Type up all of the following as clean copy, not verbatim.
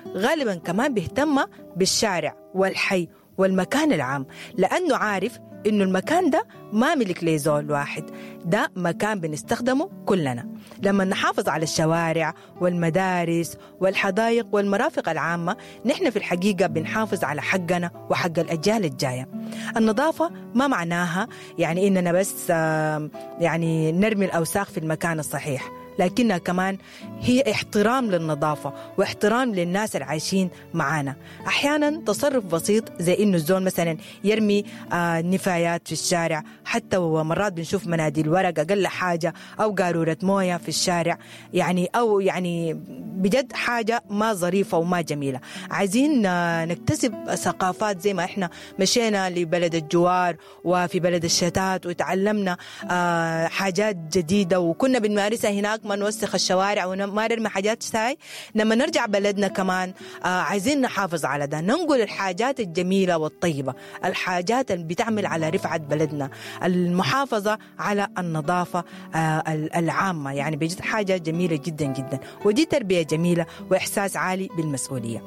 غالبا كمان بيهتم بالشارع والحي والمكان العام، لأنه عارف إنه المكان ده ما ملك لزول واحد، ده مكان بنستخدمه كلنا. لما نحافظ على الشوارع والمدارس والحدائق والمرافق العامة، نحن في الحقيقة بنحافظ على حقنا وحق الأجيال الجاية. النظافة ما معناها يعني إننا بس يعني نرمي الأوساخ في المكان الصحيح، لكنها كمان هي احترام للنظافة واحترام للناس العايشين معانا. أحيانا تصرف بسيط زي إنه الزول مثلا يرمي نفايات في الشارع، حتى ومرات بنشوف مناديل ورق أقل حاجة أو قارورة موية في الشارع، يعني أو يعني بجد حاجة ما ظريفة وما جميلة. عايزين نكتسب ثقافات زي ما إحنا مشينا لبلد الجوار وفي بلد الشتات وتعلمنا حاجات جديدة وكنا بنمارسها هناك، ما نوسخ الشوارع وما نرمي حاجات ساي. لما نرجع بلدنا كمان عايزين نحافظ على ده، ننقل الحاجات الجميلة والطيبة، الحاجات اللي بتعمل على رفعة بلدنا، المحافظة على النظافة العامة، يعني بجد حاجة جميلة جدا جدا، ودي تربية جميلة وإحساس عالي بالمسؤولية.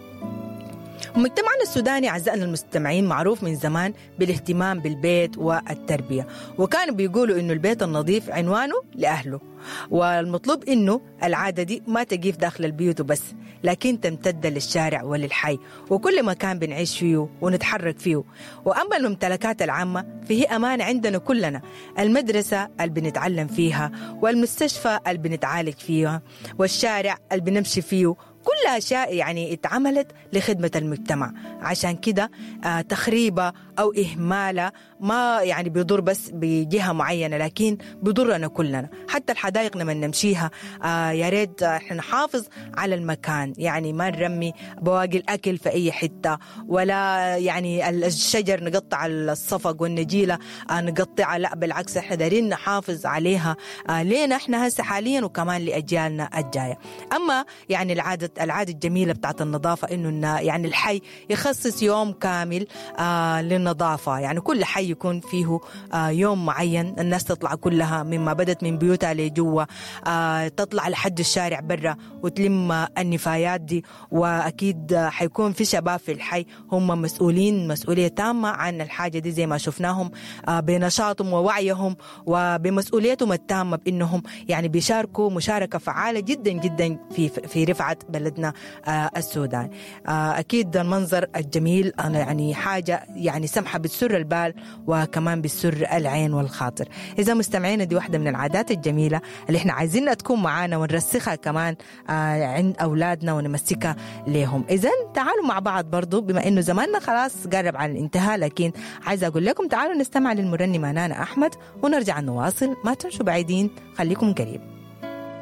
ومجتمعنا السوداني أعزائنا المستمعين معروف من زمان بالاهتمام بالبيت والتربية، وكانوا بيقولوا إنه البيت النظيف عنوانه لأهله، والمطلوب إنه العادة دي ما تقيف داخل البيوت بس، لكن تمتد للشارع وللحي وكل مكان بنعيش فيه ونتحرك فيه. وأما الممتلكات العامة فهي أمانة عندنا كلنا، المدرسة اللي بنتعلم فيها، والمستشفى اللي بنتعالج فيها، والشارع اللي بنمشي فيه، كل أشياء يعني اتعملت لخدمة المجتمع. عشان كده تخريبها أو إهمالها ما يعني بيضر بس بجهة معينة، لكن بيضرنا كلنا. حتى الحدائق لما نمشيها يا ريت احنا نحافظ على المكان، يعني ما نرمي بواقي الأكل في أي حتة، ولا يعني الشجر نقطع الصفق والنجيلة نقطعها، لا بالعكس احنا دارين نحافظ عليها لينا احنا هسه حاليا وكمان لأجيالنا الجاية. أما يعني العادة الجميلة بتاعت النظافة إنه يعني الحي يخصص يوم كامل للنظافة، يعني كل حي يكون فيه يوم معين الناس تطلع كلها مما بدت من بيوتها لجوا، تطلع لحد الشارع برا وتلم النفايات دي. وأكيد حيكون في شباب في الحي هم مسؤولين مسؤولية تامة عن الحاجة دي، زي ما شفناهم بنشاطهم ووعيهم وبمسؤوليتهم التامة بإنهم يعني بيشاركوا مشاركة فعالة جدا جدا في رفعة بلدنا السودان. أكيد المنظر الجميل يعني حاجة يعني سمحة بتسر البال وكمان بتسر العين والخاطر. إذا مستمعين دي واحدة من العادات الجميلة اللي إحنا عايزينها تكون معانا ونرسخها كمان عند أولادنا ونمسكها لهم. إذن تعالوا مع بعض برضو، بما إنه زماننا خلاص قرب على الانتهاء، لكن عايزة أقول لكم تعالوا نستمع للمرنمة نانا أحمد ونرجع نواصل. ما تمشوا بعيدين، خليكم قريب.